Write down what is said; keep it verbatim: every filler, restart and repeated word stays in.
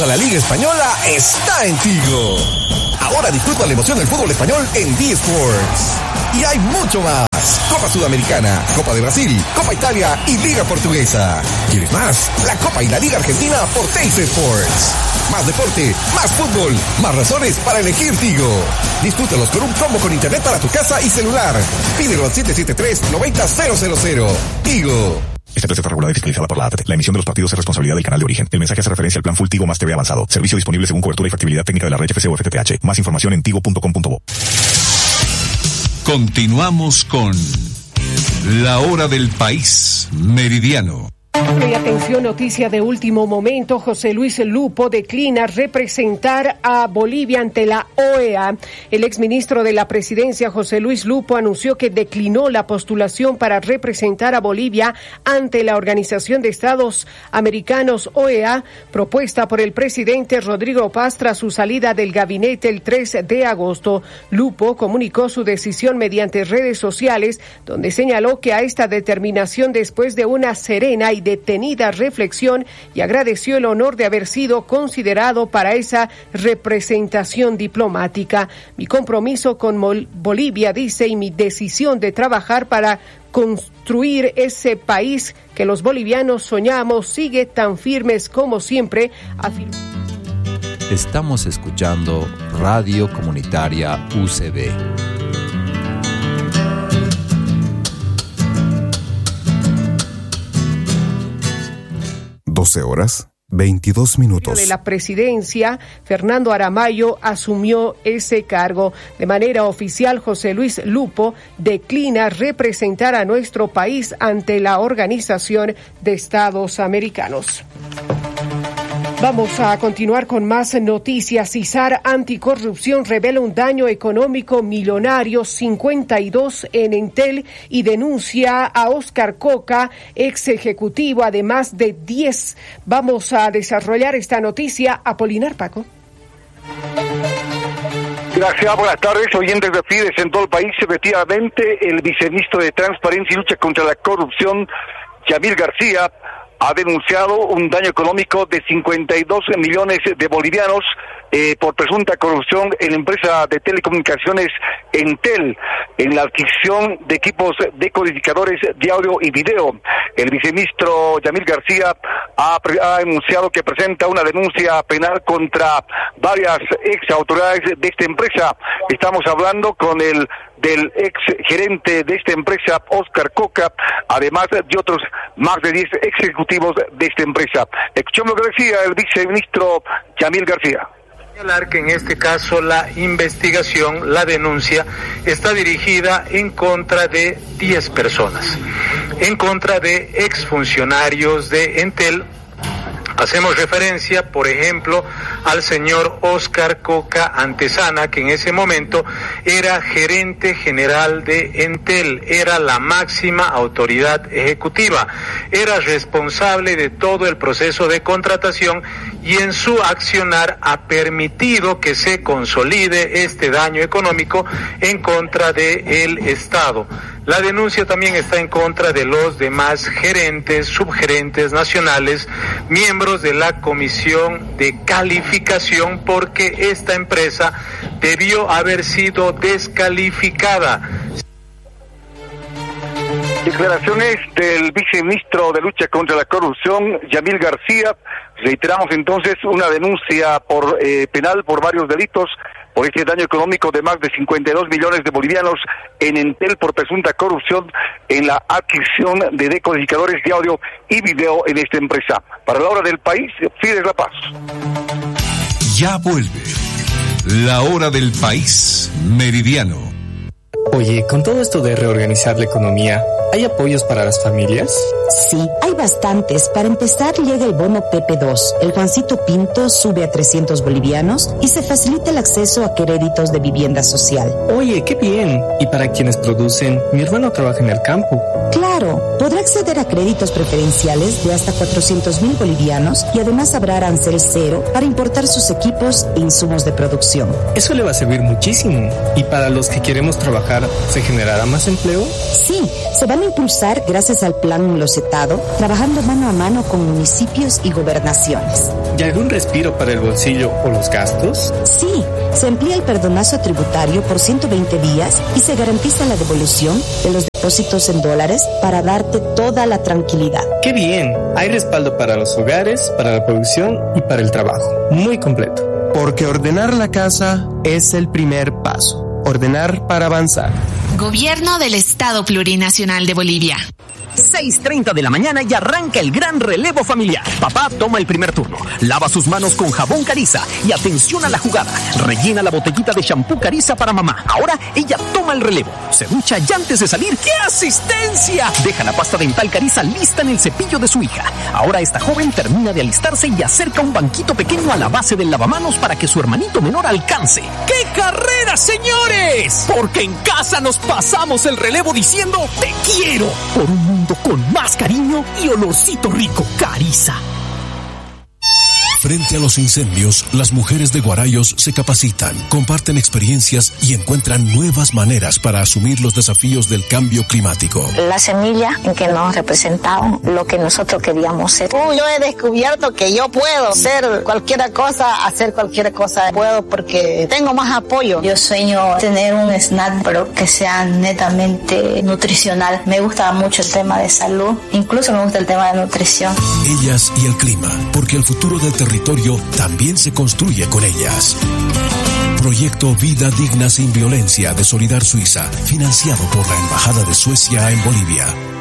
Toda la Liga Española está en Tigo. Ahora disfruta la emoción del fútbol español en D-Sports. Y hay mucho más. Copa Sudamericana, Copa de Brasil, Copa Italia y Liga Portuguesa. ¿Quieres más? La Copa y la Liga Argentina por Teis Sports. Más deporte, más fútbol, más razones para elegir Tigo. Disfrútalos con un combo con internet para tu casa y celular. Pídelo al siete siete tres, nueve cero cero cero. Tigo. Esta empresa está regulada y fiscalizada por la A T T. La emisión de los partidos es responsabilidad del canal de origen. El mensaje hace referencia al plan Full Tigo más T V avanzado. Servicio disponible según cobertura y factibilidad técnica de la red F C o F T T H. Más información en tigo punto com punto bo. Continuamos con La Hora del País Meridiano. Y atención, noticia de último momento. José Luis Lupo declina representar a Bolivia ante la O E A. El exministro de la Presidencia, José Luis Lupo, anunció que declinó la postulación para representar a Bolivia ante la Organización de Estados Americanos, O E A, propuesta por el presidente Rodrigo Paz tras su salida del gabinete el tres de agosto. Lupo comunicó su decisión mediante redes sociales, donde señaló que a esta determinación, después de una serena y detenida reflexión, y agradeció el honor de haber sido considerado para esa representación diplomática. Mi compromiso con Mol- Bolivia, dice, y mi decisión de trabajar para construir ese país que los bolivianos soñamos sigue tan firmes como siempre, afirmó. Estamos escuchando Radio Comunitaria U C B. doce horas, veintidós minutos. De la presidencia, Fernando Aramayo asumió ese cargo. De manera oficial, José Luis Lupo declina representar a nuestro país ante la Organización de Estados Americanos. Vamos a continuar con más noticias. CISAR Anticorrupción revela un daño económico millonario cincuenta y dos en Entel y denuncia a Oscar Coca, ex ejecutivo, además de diez. Vamos a desarrollar esta noticia. Apolinar Paco. Gracias, buenas tardes, oyentes de Fides en todo el país. Efectivamente, el viceministro de Transparencia y Lucha contra la Corrupción, Yamil García, ha denunciado un daño económico de cincuenta y dos millones de bolivianos eh, por presunta corrupción en la empresa de telecomunicaciones Entel, en la adquisición de equipos decodificadores de audio y video. El viceministro Yamil García ha, ha anunciado que presenta una denuncia penal contra varias ex autoridades de esta empresa. Estamos hablando con el del ex gerente de esta empresa, Oscar Coca, además de otros más de diez ex ejecutivos de esta empresa. Escuchamos lo que decía el viceministro Yamil García. Señalar que en este caso la investigación, la denuncia, está dirigida en contra de diez personas, en contra de exfuncionarios de Entel. Hacemos referencia, por ejemplo, al señor Oscar Coca Antesana, que en ese momento era gerente general de Entel, era la máxima autoridad ejecutiva, era responsable de todo el proceso de contratación y en su accionar ha permitido que se consolide este daño económico en contra del Estado. La denuncia también está en contra de los demás gerentes, subgerentes nacionales, miembros de la Comisión de Calificación, porque esta empresa debió haber sido descalificada. Declaraciones del viceministro de Lucha contra la Corrupción, Yamil García. Reiteramos entonces una denuncia por eh, penal por varios delitos por este daño económico de más de cincuenta y dos millones de bolivianos en Entel por presunta corrupción en la adquisición de decodificadores de audio y video en esta empresa. Para la hora del país, Fides La Paz. Ya vuelve La Hora del País Meridiano. Oye, con todo esto de reorganizar la economía, ¿hay apoyos para las familias? Sí, hay bastantes. Para empezar, llega el bono P P dos. El Juancito Pinto sube a trescientos bolivianos y se facilita el acceso a créditos de vivienda social. Oye, qué bien. Y para quienes producen, mi hermano trabaja en el campo. Claro, podrá acceder a créditos preferenciales de hasta cuatrocientos mil bolivianos y además habrá arancel cero para importar sus equipos e insumos de producción. Eso le va a servir muchísimo. ¿Y para los que queremos trabajar, se generará más empleo? Sí, se van a ¿Cómo impulsar gracias al Plan Losetado, trabajando mano a mano con municipios y gobernaciones? ¿Y algún respiro para el bolsillo o los gastos? Sí, se amplía el perdonazo tributario por ciento veinte días y se garantiza la devolución de los depósitos en dólares para darte toda la tranquilidad. ¡Qué bien! Hay respaldo para los hogares, para la producción y para el trabajo. Muy completo. Porque ordenar la casa es el primer paso. Ordenar para avanzar. Gobierno del Estado Plurinacional de Bolivia. seis treinta de la mañana y arranca el gran relevo familiar. Papá toma el primer turno, lava sus manos con jabón Cariza y atención a la jugada. Rellena la botellita de shampoo Cariza para mamá. Ahora ella toma el relevo, se ducha y antes de salir, ¡qué asistencia! Deja la pasta dental Cariza lista en el cepillo de su hija. Ahora esta joven termina de alistarse y acerca un banquito pequeño a la base del lavamanos para que su hermanito menor alcance. ¡Qué carrera, señores! Porque en casa nos pasamos el relevo diciendo te quiero por un mundo con más cariño y olorcito rico. Cariza. Frente a los incendios, las mujeres de Guarayos se capacitan, comparten experiencias y encuentran nuevas maneras para asumir los desafíos del cambio climático. La semilla en que nos representaban lo que nosotros queríamos ser. Uh, yo he descubierto que yo puedo ser cualquier cosa, hacer cualquier cosa. Puedo porque tengo más apoyo. Yo sueño tener un snack, pero que sea netamente nutricional. Me gusta mucho el tema de salud, incluso me gusta el tema de nutrición. Ellas y el clima, porque el futuro del territorio también se construye con ellas. Proyecto Vida Digna Sin Violencia de Solidar Suiza, financiado por la Embajada de Suecia en Bolivia.